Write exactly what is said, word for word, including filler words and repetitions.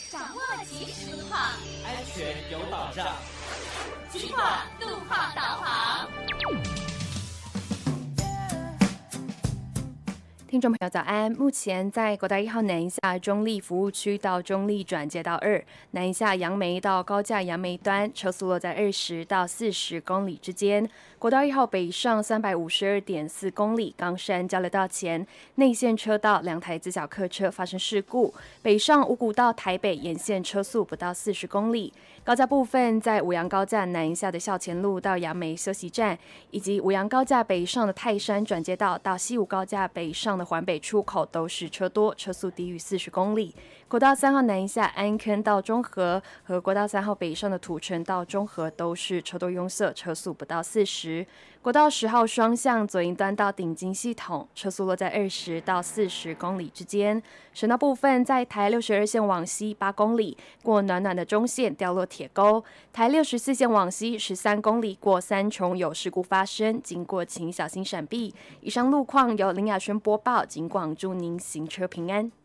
掌握即时路况， 安全有保障。 警广路况导航。 听众朋友早安，目前在国道一号南下中立服务区到中立转接道二南下杨梅到高架杨梅端，车速落在二十到四十公里之间。国道一号北上三百五十二点四公里，冈山交流道前内线车道两台自小客车发生事故，北上五股到台北沿线车速不到四十公里。高架部分在五杨高架南下的校前路到杨梅休息站，以及五杨高架北上的泰山转接道到西武高架北上的环北出口都是车多，车速低于四十公里。国道三号南下安坑到中和和国道三号北上的土城到中和都是车多拥塞，车速不到四十。国道十号双向左营端到顶金系统，车速落在二十到四十公里之间。省道部分在台六十二线往西八公里，过暖暖的中线掉落铁沟；台六十四线往西十三公里，过三重有事故发生，经过请小心闪避。以上路况由林雅轩播报，警广祝您行车平安。